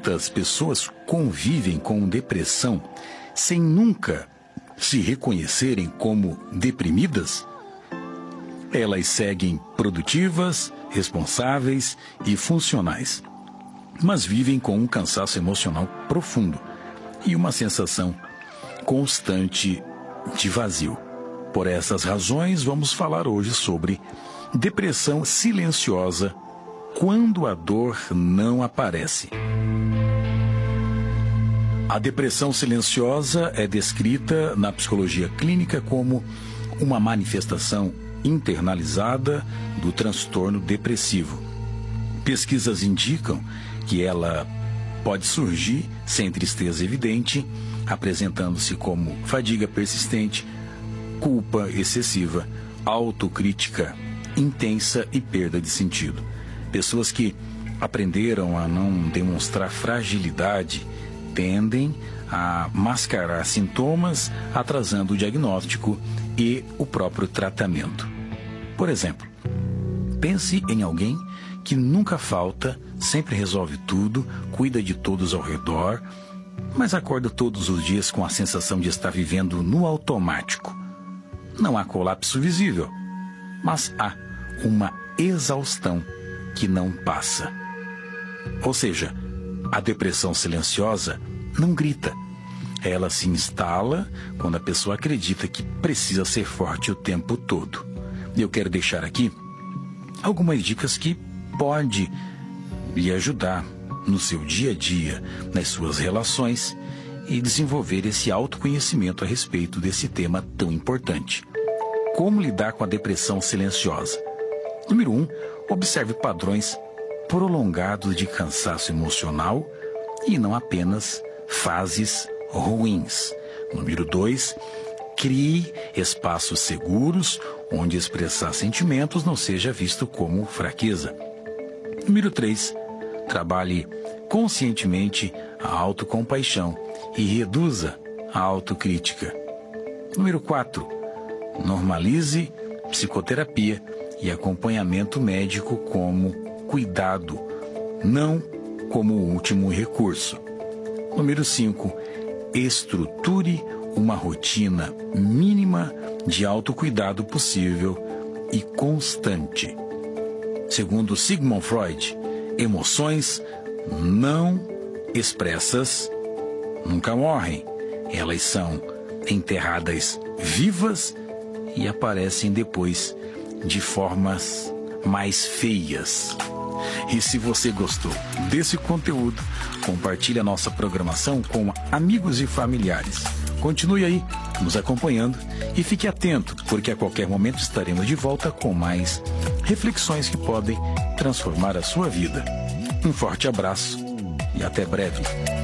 Muitas pessoas convivem com depressão sem nunca se reconhecerem como deprimidas. Elas seguem produtivas, responsáveis e funcionais, mas vivem com um cansaço emocional profundo e uma sensação constante de vazio. Por essas razões, vamos falar hoje sobre depressão silenciosa, quando a dor não aparece. A depressão silenciosa é descrita na psicologia clínica como uma manifestação internalizada do transtorno depressivo. Pesquisas indicam que ela pode surgir sem tristeza evidente, apresentando-se como fadiga persistente, culpa excessiva, autocrítica intensa e perda de sentido. Pessoas que aprenderam a não demonstrar fragilidade tendem a mascarar sintomas, atrasando o diagnóstico e o próprio tratamento. Por exemplo, pense em alguém que nunca falta, sempre resolve tudo, cuida de todos ao redor, mas acorda todos os dias com a sensação de estar vivendo no automático. Não há colapso visível, mas há uma exaustão que não passa. Ou seja, a depressão silenciosa não grita. Ela se instala quando a pessoa acredita que precisa ser forte o tempo todo. E eu quero deixar aqui algumas dicas que podem lhe ajudar no seu dia a dia, nas suas relações e desenvolver esse autoconhecimento a respeito desse tema tão importante. Como lidar com a depressão silenciosa? Número 1, observe padrões prolongados de cansaço emocional e não apenas fases ruins. Número 2, crie espaços seguros onde expressar sentimentos não seja visto como fraqueza. Número 3, trabalhe conscientemente a autocompaixão e reduza a autocrítica. Número 4, normalize psicoterapia e acompanhamento médico como cuidado, não como último recurso. Número 5, estruture uma rotina mínima de autocuidado possível e constante. Segundo Sigmund Freud, emoções não expressas nunca morrem. Elas são enterradas vivas e aparecem depois de formas mais feias. E se você gostou desse conteúdo, compartilhe a nossa programação com amigos e familiares. Continue aí nos acompanhando e fique atento, porque a qualquer momento estaremos de volta com mais reflexões que podem transformar a sua vida. Um forte abraço e até breve.